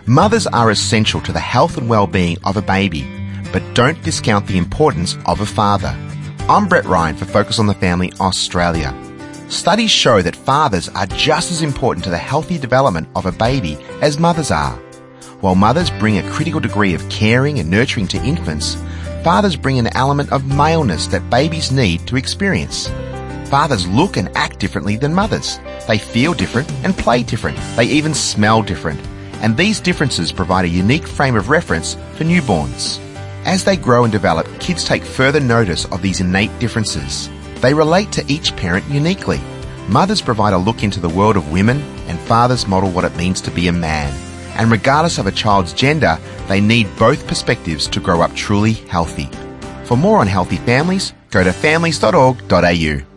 Mothers are essential to the health and well-being of a baby, but don't discount the importance of a father. I'm Brett Ryan for Focus on the Family Australia. Studies show that fathers are just as important to the healthy development of a baby as mothers are. While mothers bring a critical degree of caring and nurturing to infants, fathers bring an element of maleness that babies need to experience. Fathers look and act differently than mothers. They feel different and play different. They even smell different. And these differences provide a unique frame of reference for newborns. As they grow and develop, kids take further notice of these innate differences. They relate to each parent uniquely. Mothers provide a look into the world of women, and fathers model what it means to be a man. And regardless of a child's gender, they need both perspectives to grow up truly healthy. For more on healthy families, go to families.org.au.